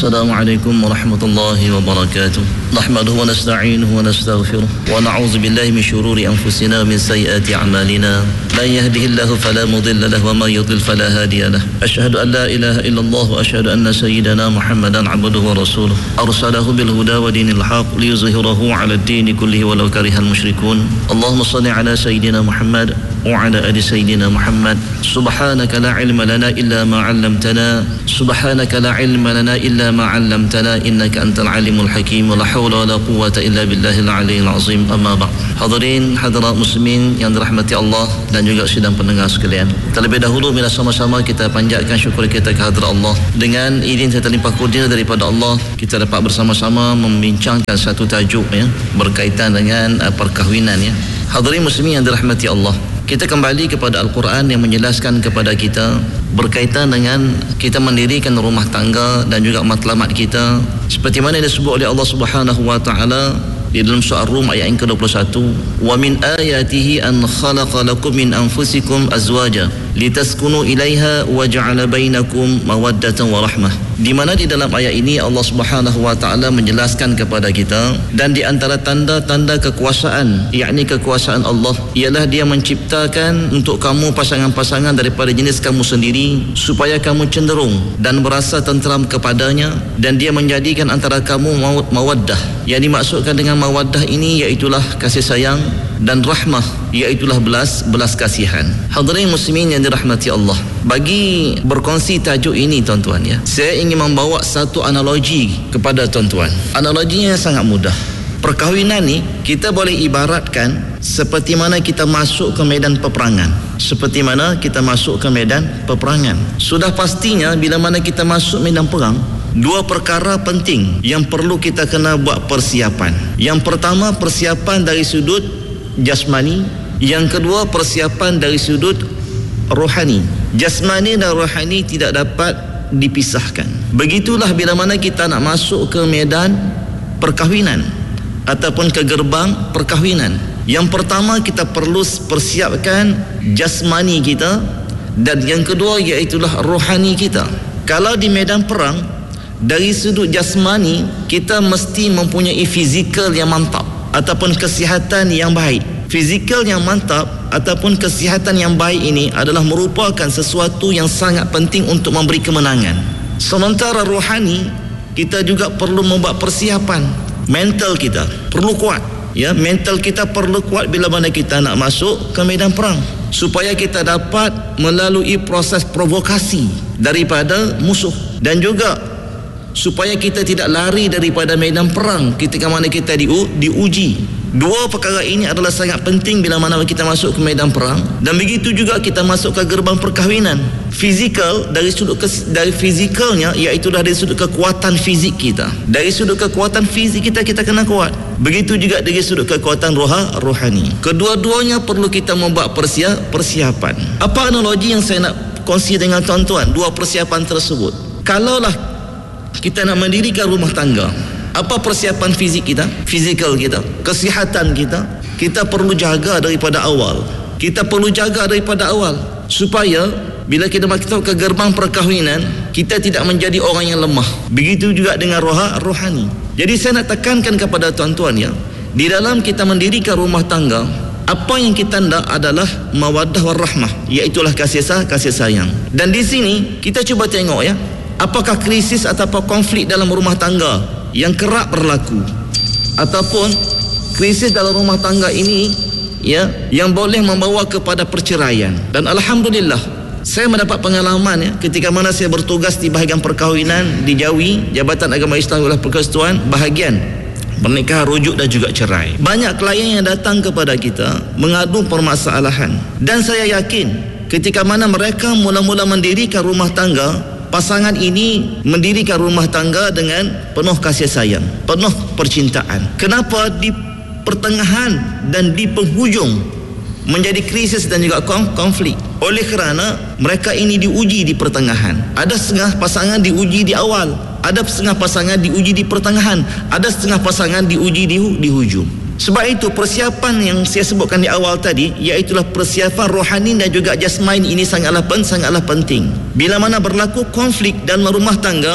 Assalamualaikum warahmatullahi wabarakatuh. Nahmaduhu wa nasta'inuhu wa nastaghfiruh wa na'udzu billahi min shururi anfusina wa min sayyiati a'malina. Man yahdihillahu fala mudilla lahu wa man yudlil fala hadiya lahu. Asyhadu an la ilaha illallah wa asyhadu anna sayyidana Muhammadan 'abduhu wa rasuluh. Arsalahu bil huda wa dinil haqq liyuzhirahu 'ala ad-din kullihi walau karihal musyrikun. Allahumma shalli 'ala sayyidina Muhammad wa 'ala ali sayyidina Muhammad. Subhanaka la 'ilma lana illa ma 'allamtana. Subhanaka la 'ilma lana illa ma 'allamtana innaka antal alimul hakim. La haula wala quwwata illa billahil aliyyil azim. Amma ba'd. Hadirin hadirat muslimin yang dirahmati Allah dan juga sidang pendengar sekalian. Terlebih dahulu bila sama-sama kita panjatkan syukur kita kehadrat Allah. Dengan izin serta limpah kurnia daripada Allah, kita dapat bersama-sama membincangkan satu tajuk berkaitan dengan perkahwinan Hadirin muslimin yang dirahmati Allah. Kita kembali kepada Al-Quran yang menjelaskan kepada kita berkaitan dengan kita mendirikan rumah tangga dan juga matlamat kita seperti mana disebut oleh Allah Subhanahu wa taala di dalam surah Rum ayat yang ke-21, wa min ayatihi an khalaqa lakum min anfusikum azwaja litaskunu ilaiha wa ja'ala bainakum mawaddatan wa rahmah. Di mana di dalam ayat ini Allah Subhanahu wa taala menjelaskan kepada kita, dan di antara tanda-tanda kekuasaan, yakni kekuasaan Allah, ialah Dia menciptakan untuk kamu pasangan-pasangan daripada jenis kamu sendiri supaya kamu cenderung dan berasa tenteram kepadanya, dan Dia menjadikan antara kamu mawaddah. Yang dimaksudkan dengan mawaddah ini iaitulah kasih sayang, dan rahmah iaitulah belas kasihan. Hadirin muslimin yang dirahmati Allah, bagi berkongsi tajuk ini tuan-tuan saya ingin membawa satu analogi kepada tuan-tuan. Analoginya sangat mudah. Perkahwinan ni kita boleh ibaratkan seperti mana kita masuk ke medan peperangan. Seperti mana kita masuk ke medan peperangan. Sudah pastinya bila mana kita masuk medan perang, dua perkara penting yang perlu kita kena buat persiapan. Yang pertama, persiapan dari sudut jasmani. Yang kedua, persiapan dari sudut rohani. Jasmani dan rohani tidak dapat dipisahkan. Begitulah bila mana kita nak masuk ke medan perkahwinan ataupun ke gerbang perkahwinan. Yang pertama, kita perlu persiapkan jasmani kita, dan yang kedua iaitulah rohani kita. Kalau di medan perang, dari sudut jasmani kita mesti mempunyai fizikal yang mantap ataupun kesihatan yang baik. Fizikal yang mantap ataupun kesihatan yang baik ini adalah merupakan sesuatu yang sangat penting untuk memberi kemenangan. Sementara rohani, kita juga perlu membuat persiapan. Mental kita perlu kuat. Mental kita perlu kuat bila mana kita nak masuk ke medan perang, supaya kita dapat melalui proses provokasi daripada musuh, dan juga supaya kita tidak lari daripada medan perang ketika mana kita diuji. Dua perkara ini adalah sangat penting bila mana kita masuk ke medan perang, dan begitu juga kita masuk ke gerbang perkahwinan. Fizikal, dari fizikalnya, iaitu dari sudut kekuatan fizik kita. Dari sudut kekuatan fizik kita kena kuat. Begitu juga dari sudut kekuatan rohani. Kedua-duanya perlu kita membuat persiapan. Apa analogi yang saya nak kongsi dengan tuan-tuan? Dua persiapan tersebut. Kalaulah kita nak mendirikan rumah tangga, apa persiapan fizik kita? Fizikal kita, kesihatan kita, kita perlu jaga daripada awal. Kita perlu jaga daripada awal supaya bila kita masuk ke gerbang perkahwinan, kita tidak menjadi orang yang lemah. Begitu juga dengan rohani. Jadi saya nak tekankan kepada tuan-tuan di dalam kita mendirikan rumah tangga, apa yang kita nak adalah mawaddah warahmah, iaitulah kasih sayang. Dan di sini kita cuba tengok apakah krisis atau konflik dalam rumah tangga yang kerap berlaku, ataupun krisis dalam rumah tangga ini yang boleh membawa kepada perceraian. Dan alhamdulillah, saya mendapat pengalaman ketika mana saya bertugas di bahagian perkahwinan di Jawi, Jabatan Agama Islam Wilayah Persekutuan, bahagian pernikahan rujuk dan juga cerai. Banyak klien yang datang kepada kita mengadu permasalahan, dan saya yakin ketika mana mereka mula-mula mendirikan rumah tangga, pasangan ini mendirikan rumah tangga dengan penuh kasih sayang, penuh percintaan. Kenapa di pertengahan dan di penghujung menjadi krisis dan juga konflik? Oleh kerana mereka ini diuji di pertengahan. Ada setengah pasangan diuji di awal, ada setengah pasangan diuji di pertengahan, ada setengah pasangan diuji di hujung. Sebab itu persiapan yang saya sebutkan di awal tadi, iaitulah persiapan rohani dan juga jasmani ini sangatlah penting. Bila mana berlaku konflik dalam rumah tangga,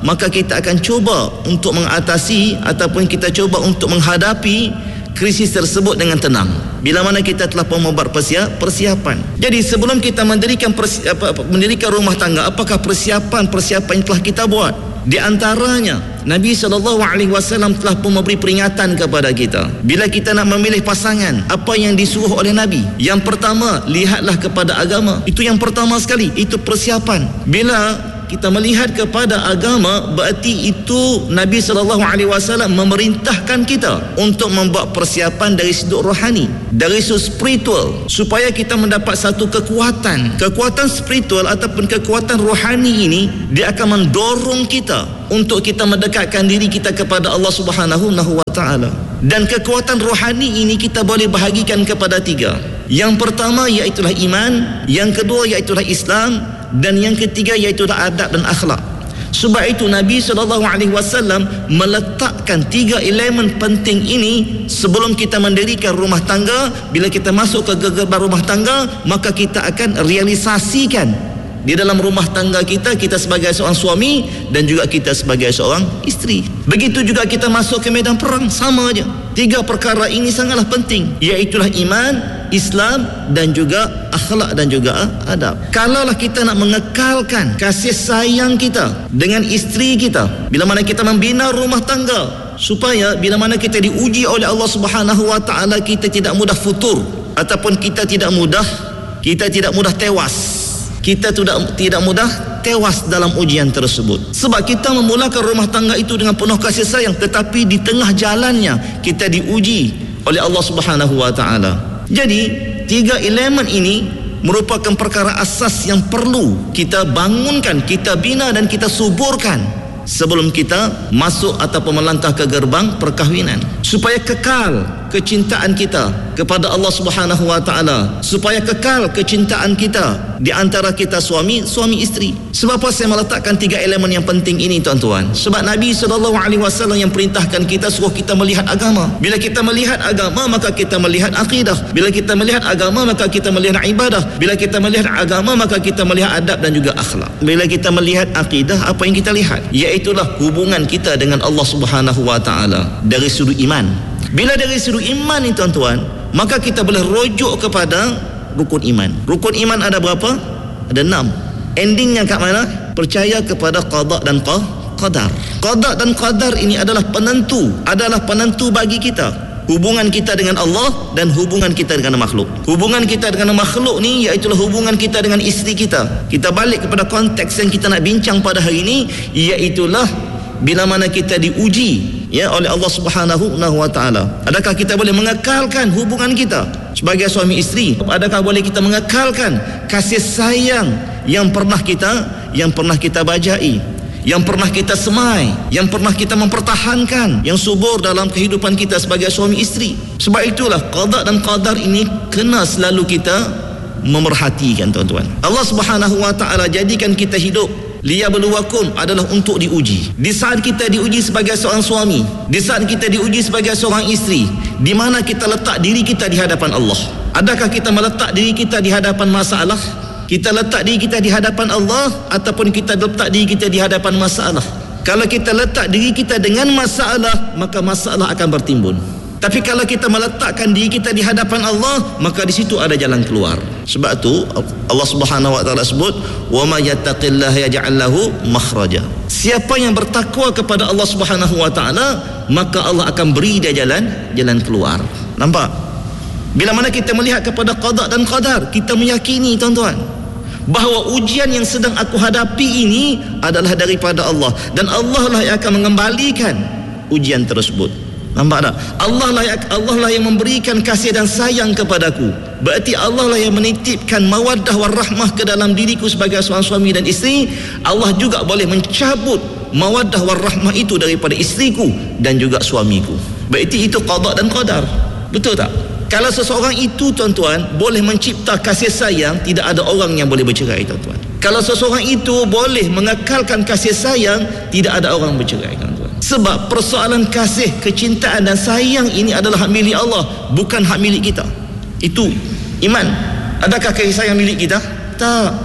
maka kita akan cuba untuk mengatasi ataupun kita cuba untuk menghadapi krisis tersebut dengan tenang. Bila mana kita telah membuat persiapan. Jadi sebelum kita mendirikan rumah tangga, apakah persiapan yang telah kita buat? Di antaranya Nabi SAW telah pun memberi peringatan kepada kita. Bila kita nak memilih pasangan, apa yang disuruh oleh Nabi? Yang pertama, lihatlah kepada agama. Itu yang pertama sekali, itu persiapan. Bila kita melihat kepada agama, berarti itu Nabi SAW memerintahkan kita untuk membuat persiapan dari sudut rohani, dari sudut spiritual, supaya kita mendapat satu kekuatan spiritual ataupun kekuatan rohani ini. Dia akan mendorong kita untuk kita mendekatkan diri kita kepada Allah Subhanahu wa ta'ala. Dan kekuatan rohani ini kita boleh bahagikan kepada 3. Yang pertama iaitulah iman, yang kedua iaitulah Islam, dan yang ketiga iaitulah adab dan akhlak. Sebab itu Nabi SAW meletakkan 3 elemen penting ini sebelum kita mendirikan rumah tangga. Bila kita masuk ke gerbang rumah tangga, maka kita akan realisasikan di dalam rumah tangga kita sebagai seorang suami dan juga kita sebagai seorang isteri. Begitu juga kita masuk ke medan perang, sama aja. 3 perkara ini sangatlah penting, iaitulah iman, Islam dan juga akhlak dan juga adab. Kalaulah kita nak mengekalkan kasih sayang kita dengan isteri kita, bila mana kita membina rumah tangga, supaya bila mana kita diuji oleh Allah Subhanahu wa ta'ala, kita tidak mudah futur ataupun kita tidak mudah tewas. Kita tidak mudah tewas dalam ujian tersebut. Sebab kita memulakan rumah tangga itu dengan penuh kasih sayang, tetapi di tengah jalannya kita diuji oleh Allah Subhanahu wa ta'ala. Jadi 3 elemen ini merupakan perkara asas yang perlu kita bangunkan, kita bina dan kita suburkan sebelum kita masuk ataupun melangkah ke gerbang perkahwinan, supaya kekal kecintaan kita kepada Allah Subhanahu wa ta'ala, supaya kekal kecintaan kita di antara kita suami isteri. Sebab apa saya meletakkan 3 elemen yang penting ini, tuan-tuan? Sebab Nabi SAW yang perintahkan kita, suruh kita melihat agama. Bila kita melihat agama, maka kita melihat akidah. Bila kita melihat agama, maka kita melihat ibadah. Bila kita melihat agama, maka kita melihat adab dan juga akhlak. Bila kita melihat akidah, apa yang kita lihat? Iaitulah hubungan kita dengan Allah Subhanahu wa ta'ala dari sudut iman. Bila dari sudut iman ni, tuan-tuan, maka kita boleh rujuk kepada rukun iman. Rukun iman ada berapa? Ada 6. Endingnya kat mana? Percaya kepada qada dan qadar. Qada dan qadar ini adalah penentu bagi kita, hubungan kita dengan Allah dan hubungan kita dengan makhluk. Hubungan kita dengan makhluk ni iaitulah hubungan kita dengan isteri kita. Kita balik kepada konteks yang kita nak bincang pada hari ini, iaitulah bila mana kita diuji oleh Allah Subhanahu wa ta'ala. Adakah kita boleh mengekalkan hubungan kita sebagai suami isteri? Adakah boleh kita mengekalkan kasih sayang yang pernah kita bajai, yang pernah kita semai, yang pernah kita mempertahankan, yang subur dalam kehidupan kita sebagai suami isteri? Sebab itulah qada dan qadar ini kena selalu kita memerhatikan, tuan-tuan. Allah Subhanahu wa ta'ala jadikan kita hidup, liyabluwakum, adalah untuk diuji. Di saat kita diuji sebagai seorang suami, di saat kita diuji sebagai seorang isteri, di mana kita letak diri kita di hadapan Allah? Adakah kita meletak diri kita di hadapan masalah? Kita letak diri kita di hadapan Allah ataupun kita letak diri kita di hadapan masalah? Kalau kita letak diri kita dengan masalah, maka masalah akan bertimbun. Tapi kalau kita meletakkan diri kita di hadapan Allah, maka di situ ada jalan keluar. Sebab tu Allah Subhanahu wa ta'ala sebut, wa may yattaqillaha yaj'al lahu makhraja. Siapa yang bertakwa kepada Allah Subhanahu wa ta'ala, maka Allah akan beri dia jalan keluar. Nampak? Bila mana kita melihat kepada qada dan qadar, kita meyakini, tuan-tuan, bahawa ujian yang sedang aku hadapi ini adalah daripada Allah, dan Allah lah yang akan mengembalikan ujian tersebut. Nampak tak? Allah lah yang memberikan kasih dan sayang kepadaku. Berarti Allah lah yang menitipkan mawaddah warahmah ke dalam diriku sebagai seorang suami dan isteri. Allah juga boleh mencabut mawaddah warahmah itu daripada isteriku dan juga suamiku. Berarti itu qada dan qadar. Betul tak? Kalau seseorang itu, tuan-tuan, boleh mencipta kasih sayang, tidak ada orang yang boleh bercerai, tuan-tuan. Kalau seseorang itu boleh mengekalkan kasih sayang, tidak ada orang bercerai, tuan-tuan. Sebab persoalan kasih, kecintaan dan sayang ini adalah hak milik Allah, bukan hak milik kita. Itu iman. Adakah kasih sayang milik kita? Tak.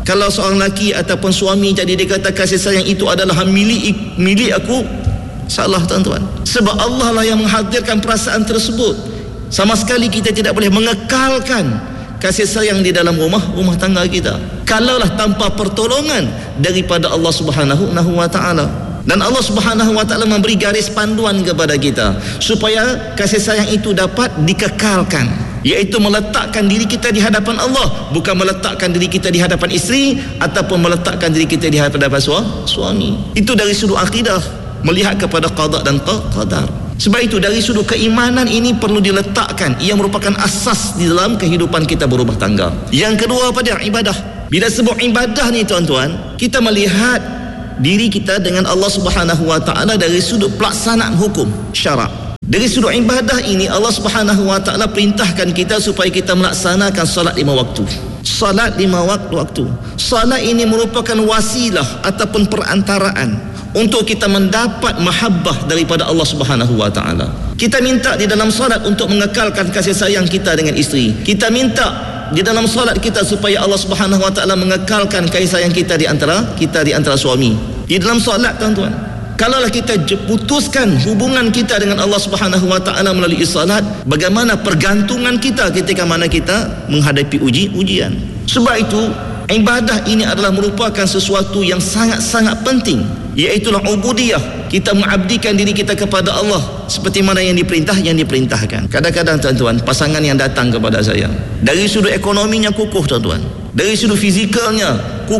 Kalau seorang lelaki ataupun suami jadi dia kata kasih sayang itu adalah milik aku, salah tuan-tuan. Sebab Allah lah yang menghadirkan perasaan tersebut. Sama sekali kita tidak boleh mengekalkan kasih sayang di dalam rumah tangga kita kalaulah tanpa pertolongan daripada Allah Subhanahu wa taala. Dan Allah Subhanahu wa taala memberi garis panduan kepada kita supaya kasih sayang itu dapat dikekalkan, iaitu meletakkan diri kita di hadapan Allah, bukan meletakkan diri kita di hadapan isteri ataupun meletakkan diri kita di hadapan suami. Itu dari sudut akidah, melihat kepada qada dan qadar. Sebab itu dari sudut keimanan ini perlu diletakkan, ia merupakan asas di dalam kehidupan kita berumah tangga. Yang kedua pada ibadah. Bila sebut ibadah ni tuan-tuan, kita melihat diri kita dengan Allah Subhanahu wa taala dari sudut pelaksanaan hukum syarak. Dari sudut ibadah ini Allah Subhanahu wa taala perintahkan kita supaya kita melaksanakan solat 5 waktu. Solat 5 waktu. Solat ini merupakan wasilah ataupun perantaraan untuk kita mendapat mahabbah daripada Allah Subhanahu wa taala. Kita minta di dalam solat untuk mengekalkan kasih sayang kita dengan isteri. Kita minta di dalam solat kita supaya Allah Subhanahu wa taala mengekalkan kasih sayang kita di antara suami. Di dalam solat tuan-tuan, kalaulah kita putuskan hubungan kita dengan Allah Subhanahu wa taala melalui solat, bagaimana pergantungan kita ketika mana kita menghadapi ujian. Sebab itu ibadah ini adalah merupakan sesuatu yang sangat-sangat penting, iaitulah ubudiyah. Kita mengabdikan diri kita kepada Allah seperti mana yang diperintahkan. Kadang-kadang tuan-tuan, pasangan yang datang kepada saya dari sudut ekonominya kukuh tuan-tuan, dari sudut fizikalnya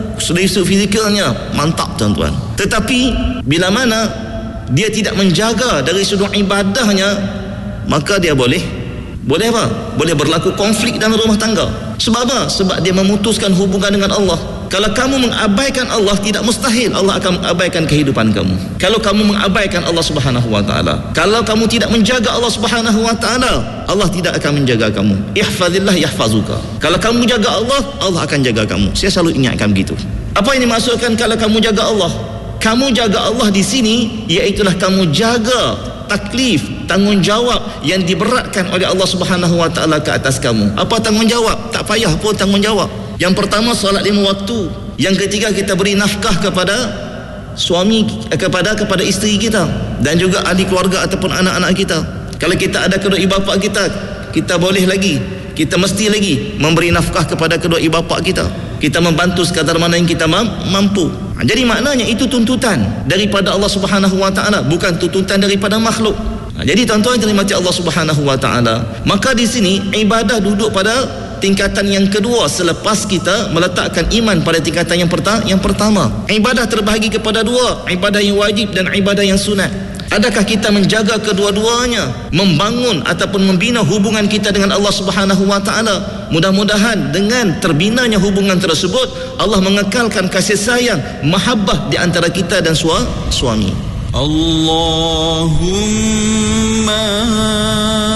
mantap tuan-tuan, tetapi bila mana dia tidak menjaga dari sudut ibadahnya, maka dia boleh apa? Boleh berlaku konflik dalam rumah tangga. Sebab apa? Sebab dia memutuskan hubungan dengan Allah. Kalau kamu mengabaikan Allah, tidak mustahil Allah akan mengabaikan kehidupan kamu. Kalau kamu mengabaikan Allah Subhanahu wa taala, kalau kamu tidak menjaga Allah Subhanahu wa taala, Allah tidak akan menjaga kamu. Ihfazillah yahfazuka. Kalau kamu jaga Allah, Allah akan jaga kamu. Saya selalu ingatkan begitu. Apa yang dimaksudkan kalau kamu jaga Allah? Kamu jaga Allah di sini iaitulah kamu jaga taklif, tanggungjawab yang diberatkan oleh Allah Subhanahu wa taala ke atas kamu. Apa tanggungjawab? Tak payah pun tanggungjawab. Yang pertama solat 5 waktu. Yang ketiga kita beri nafkah kepada suami, kepada isteri kita dan juga ahli keluarga ataupun anak-anak kita. Kalau kita ada kedua ibu bapa kita boleh lagi, kita mesti lagi memberi nafkah kepada kedua ibu bapa kita. Kita membantu sekadar mana yang kita mampu. Jadi maknanya itu tuntutan daripada Allah Subhanahu wa taala, bukan tuntutan daripada makhluk. Jadi tuan-tuan yang dirahmati Allah Subhanahu wa taala, maka di sini ibadah duduk pada tingkatan yang kedua selepas kita meletakkan iman pada tingkatan yang pertama. Ibadah terbahagi kepada dua, ibadah yang wajib dan ibadah yang sunat. Adakah kita menjaga kedua-duanya, membangun ataupun membina hubungan kita dengan Allah Subhanahu wa taala? Mudah-mudahan dengan terbinanya hubungan tersebut, Allah mengekalkan kasih sayang, mahabbah di antara kita dan suami. Allahumma